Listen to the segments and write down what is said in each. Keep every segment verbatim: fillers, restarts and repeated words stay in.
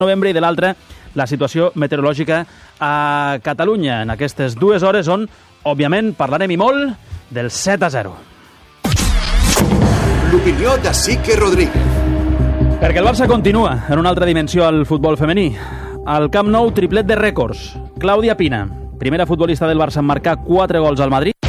novembre i de l'altra la situació meteorològica a Catalunya en aquestes dues hores on, òbviament, parlarem i molt del set a zero. L'opinió de Sique Rodríguez. Perquè el Barça continua en una altra dimensió al futbol femení. Al Camp Nou, triplet de rècords. Clàudia Pina, primera futbolista del Barça en marcar quatre gols al Madrid.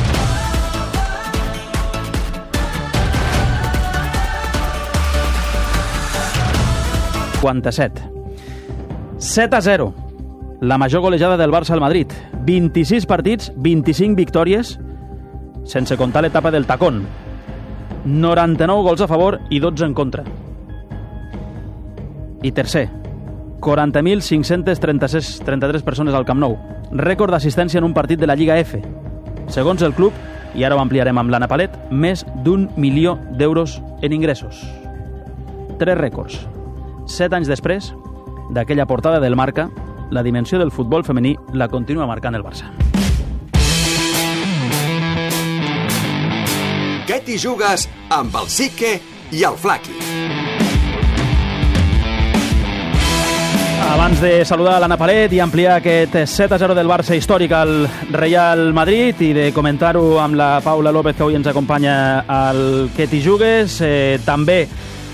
cinquanta-set. set a zero. La major golejada del Barça al Madrid. vint-i-sis partits, vint-i-cinc victòries, sense comptar l'etapa del tacón. noranta-nou gols a favor i dotze en contra. I tercer, quaranta mil cinc-cents trenta-tres persones al Camp Nou. Rècord d'assistència en un partit de la Lliga F. Segons el club, i ara ho ampliarem amb l'Anna Palet, més d'un milió d'euros en ingressos. Tres rècords. Set anys després d'aquella portada del Marca, la dimensió del futbol femení la continua marcant el Barça. Què t'hi jugues amb el Sique i el Flaqui? Abans de saludar l'Anna Palet i ampliar aquest set a zero del Barça històric al Real Madrid i de comentar-ho amb la Paula López, que avui ens acompanya al Què t'hi jugues, eh, també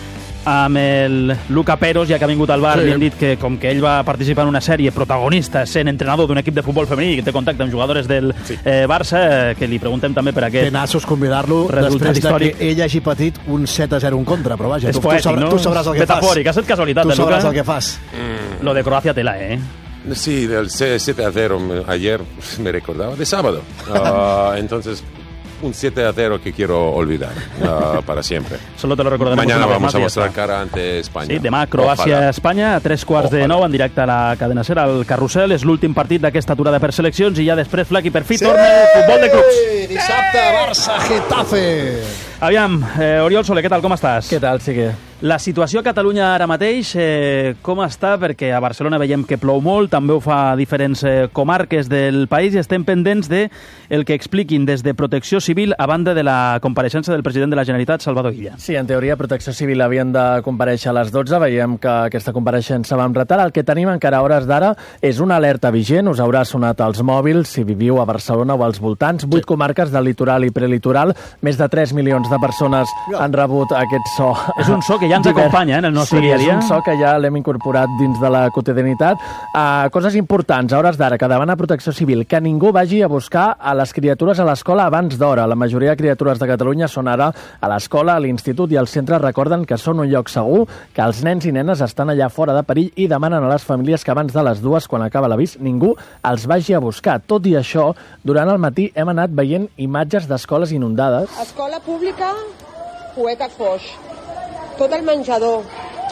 amb el Luca Peros, ja que ha vingut al bar, sí. Li hem dit que com que ell va participar en una sèrie protagonista sent entrenador d'un equip de futbol femení que té contacte amb jugadores del sí. eh, Barça, que li preguntem també per aquest nassos convidar-lo després històric. De que ell hagi patit un set a zero en contra, però vaja, tu, poètic, tu, sabràs, no? tu sabràs el que Metafòric, fas. ha estat casualitat, tu eh, sabràs Luca? el que fas. Mm. Lo de Croacia tela, eh? Sí, del siete a cero ayer me recordaba de sábado. Uh, entonces, un siete a cero que quiero olvidar uh, para siempre. Solo te lo recordaremos. Mañana vamos a mostrar cara ante España. Sí, demà Croàcia-Espanya a tres quarts Ojalá. de nou en directe a la cadena SER al Carrusel. És l'últim partit d'aquesta aturada per seleccions i ja després, Flaqui, per fi sí! torna el futbol de clubs. Dissabte, Barça-Getafe. Aviam, eh, Oriol Soler, què tal, com estàs? Què tal, Sique? La situació a Catalunya ara mateix, eh, com està? Perquè a Barcelona veiem que plou molt, també ho fa a diferents eh, comarques del país i estem pendents de el que expliquin des de Protecció Civil a banda de la compareixença del president de la Generalitat, Salvador Illa. Sí, en teoria Protecció Civil havien de comparèixer a les dotze, veiem que aquesta compareixença va amb retard. El que tenim encara a hores d'ara és una alerta vigent, us haurà sonat als mòbils si viviu a Barcelona o als voltants, vuit sí. comarques del litoral i prelitoral, més de tres milions de persones han rebut aquest so. És un so que ja ens acompanya eh, en el nostre sí, dia a dia. És un so que ja l'hem incorporat dins de la quotidianitat. Uh, coses importants, a hores d'ara, que demana Protecció Civil, que ningú vagi a buscar a les criatures a l'escola abans d'hora. La majoria de criatures de Catalunya són ara a l'escola, a l'institut i al centre. Recorden que són un lloc segur, que els nens i nenes estan allà fora de perill i demanen a les famílies que abans de les dues, quan acaba l'avís, ningú els vagi a buscar. Tot i això, durant el matí hem anat veient imatges d'escoles inundades. Escola pública, Poeta Foix. Tot el menjador.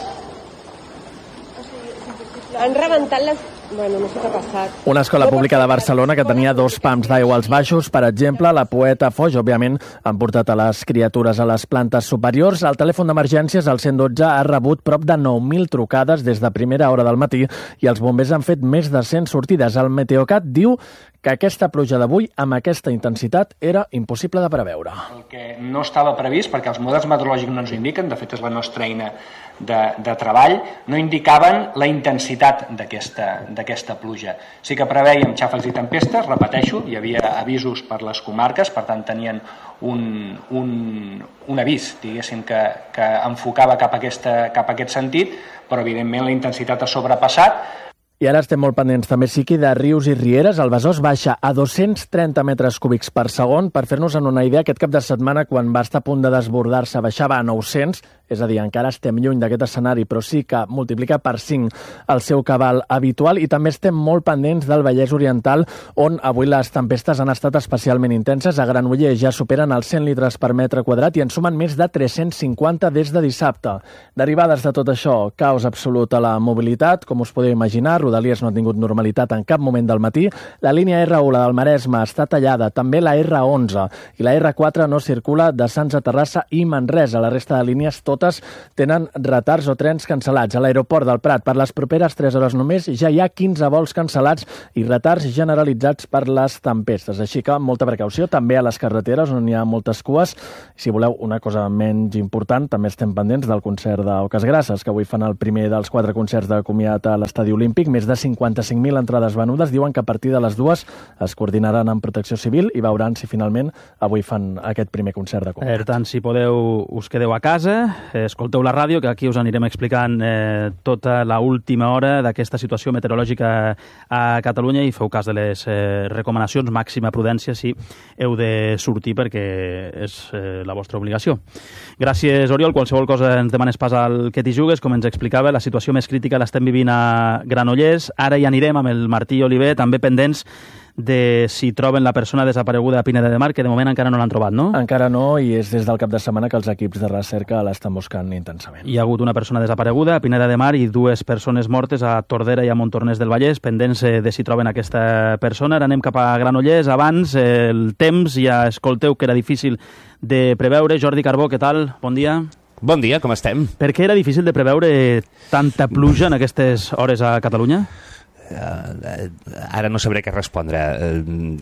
Han rebentat les... Bueno, no sé què ha passat. Una escola pública de Barcelona que tenia dos pams d'aigua als baixos. Per exemple, la Poeta Foix, òbviament, han portat a les criatures a les plantes superiors. El telèfon d'emergències, el cent dotze, ha rebut prop de nou mil trucades des de primera hora del matí i els bombers han fet més de cent sortides. El Meteocat diu que aquesta pluja d'avui, amb aquesta intensitat, era impossible de preveure. El que no estava previst, perquè els models meteorològics no ens indiquen, de fet és la nostra eina de, de treball, no indicaven la intensitat d'aquesta d'aquesta pluja. Sí que preveiem xàfecs i tempestes, repeteixo, hi havia avisos per les comarques, per tant tenien un, un, un avís, diguéssim, que, que enfocava cap a, aquesta, cap a aquest sentit, però evidentment la intensitat ha sobrepassat. I ara estem molt pendents també, Siqui, de rius i rieres. El Besòs baixa a dos-cents trenta metres cúbics per segon. Per fer-nos una idea, aquest cap de setmana, quan va estar a punt de desbordar-se, baixava a nou-cents, és a dir, encara estem lluny d'aquest escenari, però sí que multiplica per cinc el seu cabal habitual. I també estem molt pendents del Vallès Oriental, on avui les tempestes han estat especialment intenses. A Granollers ja superen els cent litres per metre quadrat i en sumen més de tres-cents cinquanta des de dissabte. Derivades de tot això, caos absolut a la mobilitat, com us podeu imaginar. Rodalies no ha tingut normalitat en cap moment del matí. La línia erre u, la del Maresme, està tallada. També la erre onze. I la erre quatre no circula de Sants a Terrassa i Manresa. La resta de línies tot totes tenen retards o trens cancel·lats. A l'aeroport del Prat, per les properes tres hores només, ja hi ha quinze vols cancel·lats i retards generalitzats per les tempestes. Així que molta precaució, també a les carreteres on hi ha moltes cues. Si voleu una cosa menys important, també estem pendents del concert d'Oques Grasses, que avui fan el primer dels quatre concerts de comiat a l'Estadi Olímpic. Més de cinquanta-cinc mil entrades venudes. Diuen que a partir de les dues es coordinaran amb Protecció Civil i veuran si finalment avui fan aquest primer concert de comiat. Per tant, si podeu, us quedeu a casa, escolteu la ràdio, que aquí us anirem explicant eh, tota l'última hora d'aquesta situació meteorològica a Catalunya i feu cas de les eh, recomanacions, màxima prudència si heu de sortir perquè és eh, la vostra obligació. Gràcies, Oriol. Qualsevol cosa ens demanes pas al Que t'hi jugues. Com ens explicava, la situació més crítica l'estem vivint a Granollers. Ara hi anirem amb el Martí Oliver, també pendents de si troben la persona desapareguda a Pineda de Mar, que de moment encara no l'han trobat, no? Encara no, i és des del cap de setmana que els equips de recerca l'estan buscant intensament. Hi ha hagut una persona desapareguda a Pineda de Mar i dues persones mortes a Tordera i a Montornès del Vallès, pendents de si troben aquesta persona. Ara anem cap a Granollers. Abans, el temps, ja escolteu que era difícil de preveure. Jordi Carbó, què tal? Bon dia. Bon dia, com estem? Per què era difícil de preveure tanta pluja en aquestes hores a Catalunya? Uh, ara no sabré què respondre. Uh,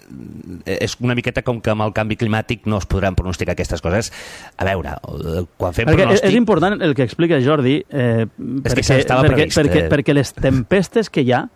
és una miqueta com que amb el canvi climàtic no es podran pronosticar aquestes coses. A veure, uh, quan fem perquè pronòstic... És important el que explica Jordi, eh, és perquè, que estava perquè, previst. perquè, perquè les tempestes que hi ha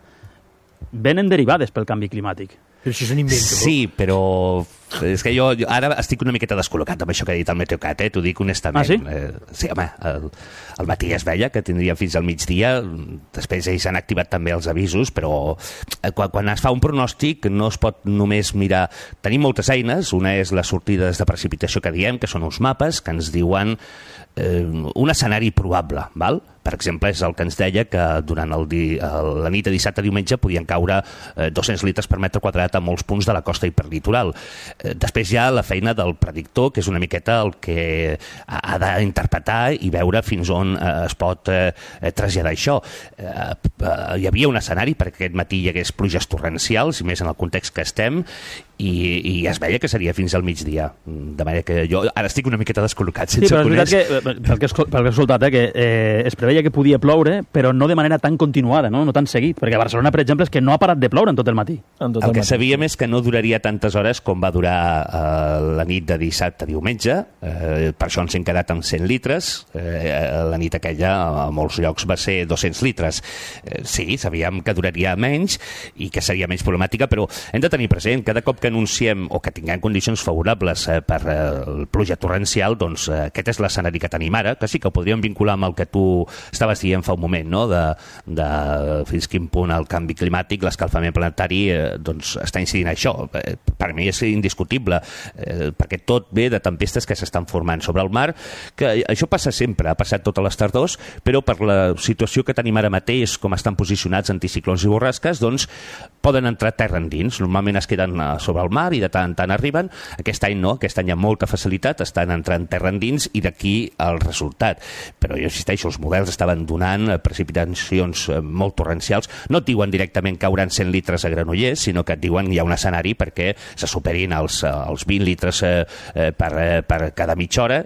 venen derivades pel canvi climàtic. Però això és un invento. Sí, però és que jo, jo ara estic una miqueta descol·locat amb això que ha dit el Meteocat, eh? T'ho dic honestament. Ah, sí? Eh, sí, home, el, el matí es veia que tindríem fins al migdia, després ells han activat també els avisos, però quan, quan es fa un pronòstic no es pot només mirar... Tenim moltes eines, una és les sortides de precipitació que diem, que són uns mapes que ens diuen eh, un escenari probable, val? Per exemple, és el que ens deia que durant el di, el, la nit de dissabte a diumenge podien caure eh, dos-cents litres per metre quadrat a molts punts de la costa hiperlitoral. Eh, després hi ha la feina del predictor, que és una miqueta el que ha, ha d'interpretar i veure fins on eh, es pot eh, traslladar això. Eh, eh, hi havia un escenari perquè aquest matí hi hagués pluges torrencials, i més en el context que estem, i, i es veia que seria fins al migdia. De manera que jo ara estic una miqueta descol·locat, sense sí, però és conèixer... veritat que, pel que, pel que he escoltat, eh, que eh, es preveia que podia ploure, però no de manera tan continuada, no, no tan seguit, perquè a Barcelona, per exemple, és que no ha parat de ploure en tot el matí. En tot el, el que matí. Sabíem és que no duraria tantes hores com va durar eh, la nit de dissabte a diumenge, eh, per això ens hem quedat amb cent litres, eh, la nit aquella a molts llocs va ser dos-cents litres. Eh, sí, sabíem que duraria menys i que seria menys problemàtica, però hem de tenir present, cada cop que anunciem o que tinguem condicions favorables eh, per eh, pluja torrencial, doncs eh, aquest és l'escenari que tenim ara, que sí que ho podríem vincular amb el que tu estaves dient fa un moment, no? de, de fins quin punt el canvi climàtic, l'escalfament planetari eh, doncs està incidint això. Eh, per mi és indiscutible, eh, perquè tot ve de tempestes que s'estan formant sobre el mar, que això passa sempre, ha passat totes les tardors, però per la situació que tenim ara mateix, com estan posicionats anticiclons i borrasques, doncs poden entrar terra endins. Normalment es queden sobre el mar i de tant en tant arriben. Aquest any no, aquest any hi ha molta facilitat, estan entrant terra endins i d'aquí el resultat. Però jo insisteixo, els models estaven donant precipitacions molt torrencials. No et diuen directament que hauran cent litres a Granollers, sinó que et diuen que hi ha un escenari perquè se superin els, els vint litres eh, per, eh, per cada mitja hora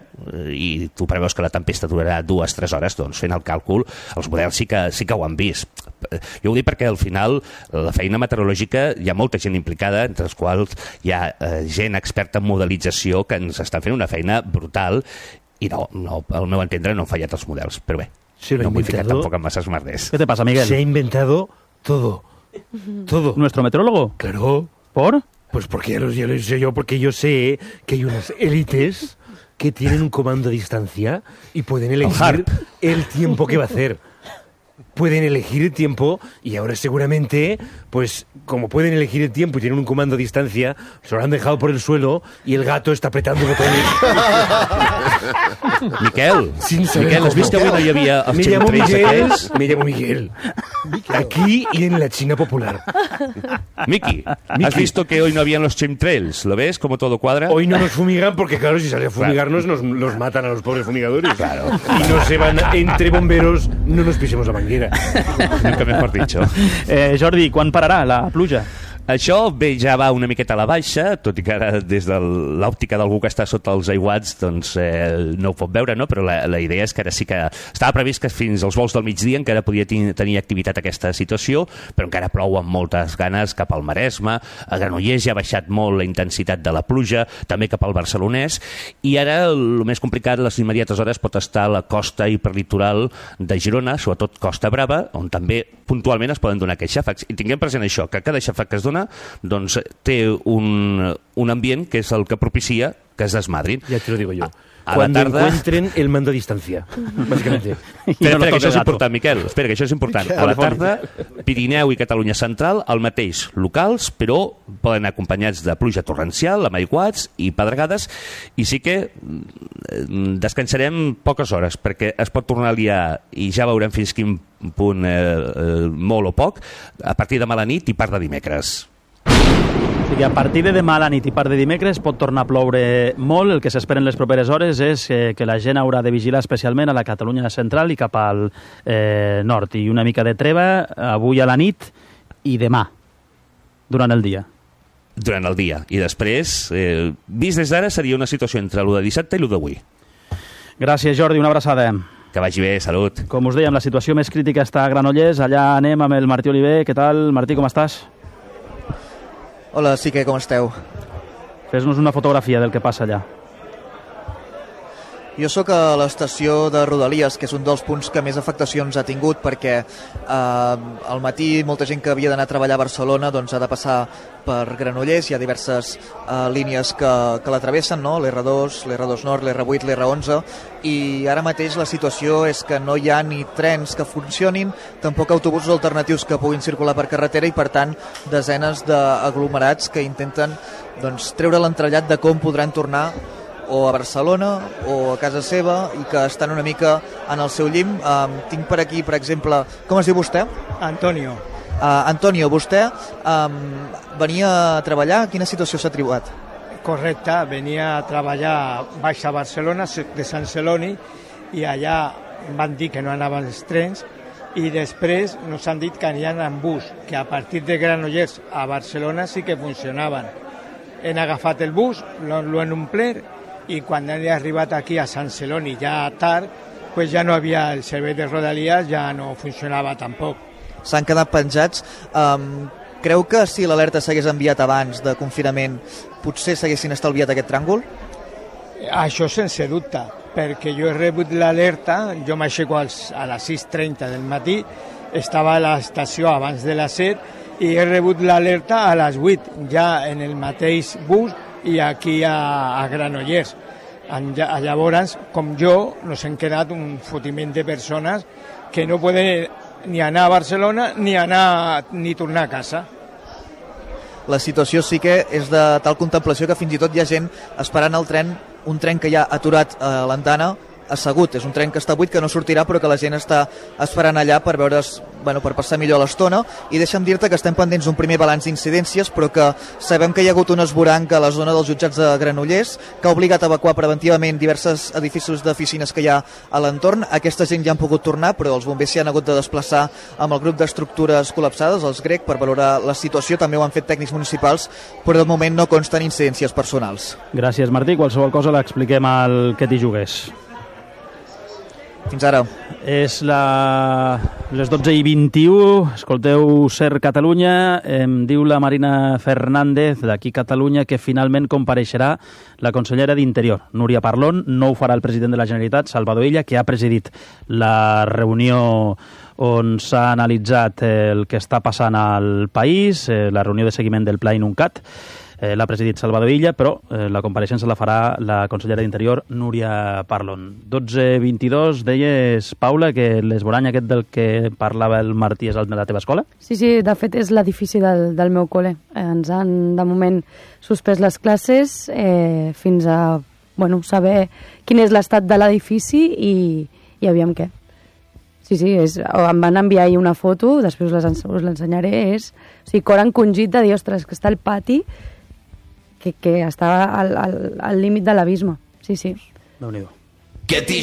i tu preveus que la tempesta durarà dues o tres hores, doncs fent el càlcul els models sí que, sí que ho han vist. Jo ho dic perquè al final la feina meteorològica hi ha molta gent implicada, entre els quals hi ha eh, gent experta en modelització que ens estan fent una feina brutal i no, no, al meu entendre no han fallat els models, però bé, Se no vull ficar tampoc en masses merders. ¿Qué te pasa, Miguel? Se ha inventado todo, todo. ¿Nuestro metrólogo? Claro. ¿Por? Pues porque ya lo, ya lo sé yo, porque yo sé que hay unas élites que tienen un comando a distancia y pueden elegir el tiempo que va a hacer. Pueden elegir el tiempo y ahora seguramente, pues como pueden elegir el tiempo y tienen un comando a distancia, se lo han dejado por el suelo y el gato está apretando botones. Miquel, Sin Miquel, has vist que avui no hi havia els me llamo chemtrails Miguel, aquells? me llamo Miguel. Aquí y en la China popular. Miki, ¿has visto que hoy no habían los chemtrails? ¿Lo ves? Como todo cuadra. Hoy no nos fumigan porque, claro, si sale a fumigarnos nos los matan a los pobres fumigadores. Claro. Y no se van entre bomberos, no nos pisemos la manguera. Nunca mejor dicho. Eh, Jordi, quan pararà la pluja? Això bé, ja va una miqueta a la baixa, tot i que ara des de l'òptica d'algú que està sota els aiguats doncs eh, no ho pot veure, no? Però la, la idea és que ara sí que estava previst que fins als vols del migdia encara podia tenir activitat aquesta situació, però encara plou amb moltes ganes cap al Maresme, a Granollers ja ha baixat molt la intensitat de la pluja, també cap al Barcelonès, i ara el més complicat, les immediates hores, pot estar a la costa hiperlitoral de Girona, sobretot Costa Brava, on també puntualment es poden donar aquests xàfecs. I tinguem present això, que cada xàfec que es dona doncs té un, un ambient que és el que propicia que es desmadrin. Ya te lo digo yo. A Cuando la tarda... encuentren el mando a distancia, básicamente. Espera, espera, que això és important, Miquel. Espera, que això és important. A la tarda, Pirineu i Catalunya Central, el mateix, locals, però poden anar acompanyats de pluja torrencial, amb aiguats i pedregades, i sí que descansarem poques hores, perquè es pot tornar a liar, i ja veurem fins quin punt, eh, eh, molt o poc, a partir de mala nit i part de dimecres. O sigui, a partir de demà a la nit i part de dimecres pot tornar a ploure molt. El que s'espera en les properes hores és eh, que la gent haurà de vigilar especialment a la Catalunya central i cap al eh, nord. I una mica de treva avui a la nit i demà, durant el dia. Durant el dia. I després, eh, vist des d'ara, seria una situació entre l'u de dissabte i l'u d'avui. Gràcies, Jordi. Una abraçada. Que vagi bé, salut. Com us dèiem, la situació més crítica està a Granollers. Allà anem amb el Martí Oliver. Què tal, Martí, com estàs? Hola, sí que com esteu? Fes-nos una fotografia del que passa allà. Jo sóc a l'estació de Rodalies, que és un dels punts que més afectacions ha tingut, perquè eh, al matí molta gent que havia d'anar a treballar a Barcelona doncs, ha de passar per Granollers. Hi ha diverses eh, línies que, que la travessen, no? l'R dos, l'R dos Nord, l'R vuit, l'R onze, i ara mateix la situació és que no hi ha ni trens que funcionin, tampoc autobusos alternatius que puguin circular per carretera, i per tant desenes d'aglomerats que intenten doncs, treure l'entrellat de com podran tornar o a Barcelona o a casa seva, i que estan una mica en el seu llim. Um, tinc per aquí, per exemple, com es diu vostè? Antonio. Uh, Antonio, vostè um, venia a treballar, quina situació s'ha trobat? Correcte, venia a treballar baix a Barcelona, de Sant Celoni, i allà van dir que no anaven els trens, i després nos han dit que aniran en bus, que a partir de Granollers a Barcelona sí que funcionaven. Hem agafat el bus, lo han omplert, i quan he arribat aquí a Sant Celoni ja tard, pues ja no havia el servei de Rodalies, ja no funcionava tampoc. S'han quedat penjats. Um, creu que si l'alerta s'hagués enviat abans de confinament potser s'haguessin estalviat aquest tràngol? Això sense dubte, perquè jo he rebut l'alerta, jo m'aixeco a les sis trenta del matí, estava a l'estació abans de les set, i he rebut l'alerta a les vuit, ja en el mateix bus, i aquí a, a Granollers. Llavors, com jo, nos hem quedat un fotiment de persones que no poden ni anar a Barcelona ni anar ni tornar a casa. La situació sí que és de tal contemplació que fins i tot hi ha gent esperant el tren, un tren que ja ha aturat a l'andana, assegut. És un tren que està buit, que no sortirà, però que la gent està esperant allà per veure's, bueno, per passar millor l'estona. I deixa'm dir-te que estem pendents d'un primer balanç d'incidències, però que sabem que hi ha hagut un esvoranc a la zona dels jutjats de Granollers, que ha obligat a evacuar preventivament diversos edificis d'oficines que hi ha a l'entorn. Aquesta gent ja han pogut tornar, però els bombers s'hi han hagut de desplaçar amb el grup d'estructures col·lapsades, els grec, per valorar la situació. També ho han fet tècnics municipals, però de moment no consten incidències personals. Gràcies, Martí. Qualsevol cosa l'expliquem al Que t'hi jugués. Fins ara. És la... les dotze i vint-i-u, escolteu Ser Catalunya, em diu la Marina Fernández d'aquí Catalunya que finalment compareixerà la consellera d'Interior, Núria Parlon. No ho farà el president de la Generalitat, Salvador Illa, que ha presidit la reunió on s'ha analitzat el que està passant al país, la reunió de seguiment del Pla Inuncat. Eh, l'ha presidit Salvador Illa, però eh, la compareixença la farà la consellera d'Interior, Núria Parlon. dotze vint-i-dos, deies, Paula, que l'esborany aquest del que parlava el Martí és el de la teva escola? Sí, sí, de fet és l'edifici del, del meu col·le. Eh, ens han, de moment, suspès les classes eh, fins a bueno, saber quin és l'estat de l'edifici i, i aviam què. Sí, sí, és, em van enviar ahir una foto, després les, us l'ensenyaré, és o sigui, cor encongit de dir, ostres, que està al pati, que, que està al, al, al límit de l'abisme. Sí, sí. Déu-n'hi-do. Que t'hi